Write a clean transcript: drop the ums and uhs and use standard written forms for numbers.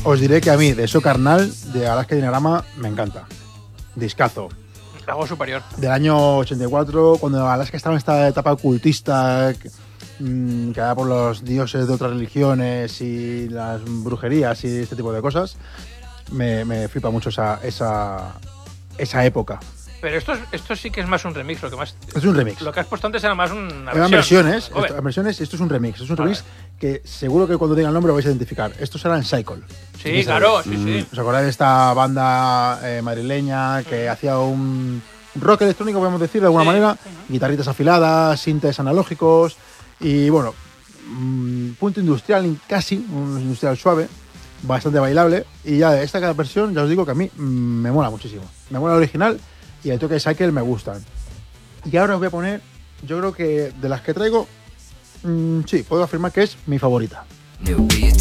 os diré que a mí, de eso carnal, de Alaska Dinagrama, me encanta. Discazo. Algo superior. Del año 84, cuando Alaska estaba en esta etapa ocultista que da por los dioses de otras religiones y las brujerías y este tipo de cosas, me flipa mucho esa época. Pero esto sí que es más un remix, lo que más... Es un remix. Lo que has puesto antes era más una Eran versiones, Joder. versiones, esto es un remix. Es un remix que seguro que cuando diga el nombre lo vais a identificar. Estos eran Cycle. Sí, claro, sí. ¿Os acordáis de esta banda madrileña que hacía un rock electrónico, podemos decir, de alguna manera? Guitarritas afiladas, sintes analógicos y, bueno, punto industrial, casi, un industrial suave, bastante bailable. Y ya esta cada versión, ya os digo que a mí me mola muchísimo. Me mola el original y el toque de Cycle me gustan. Y ahora os voy a poner, yo creo que de las que traigo, sí, puedo afirmar que es mi favorita. New beat